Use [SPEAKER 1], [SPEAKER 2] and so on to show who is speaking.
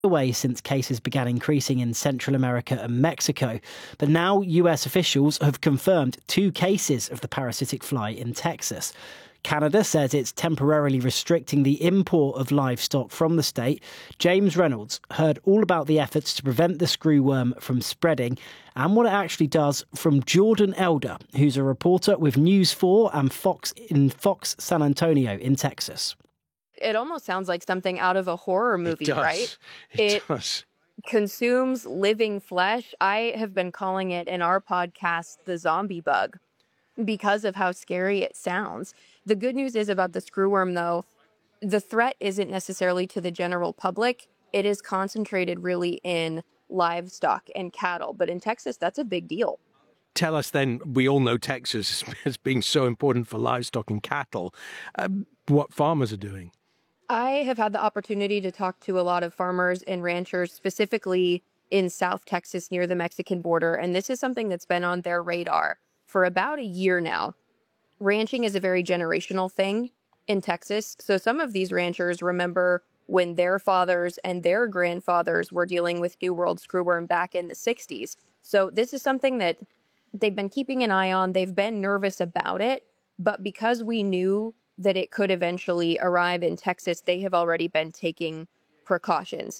[SPEAKER 1] away since cases began increasing in Central America and Mexico. But now US officials have confirmed 2 cases of the parasitic fly in Texas. Canada says it's temporarily restricting the import of livestock from the state. James Reynolds heard all about the efforts to prevent the screwworm from spreading and what it actually does from Jordan Elder, who's a reporter with News 4 and Fox San Antonio in Texas.
[SPEAKER 2] It almost sounds like something out of a horror movie, right?
[SPEAKER 3] It does.
[SPEAKER 2] Consumes living flesh. I have been calling it in our podcast the zombie bug because of how scary it sounds. The good news is about the screwworm, though, the threat isn't necessarily to the general public. It is concentrated really in livestock and cattle. But in Texas, that's a big deal.
[SPEAKER 3] Tell us then, we all know Texas as being so important for livestock and cattle, what farmers are doing.
[SPEAKER 2] I have had the opportunity to talk to a lot of farmers and ranchers, specifically in South Texas near the Mexican border. And this is something that's been on their radar for about a year now. Ranching is a very generational thing in Texas. So some of these ranchers remember when their fathers and their grandfathers were dealing with New World screwworm back in the 60s. So this is something that they've been keeping an eye on. They've been nervous about it. But because we knew that it could eventually arrive in Texas, they have already been taking precautions.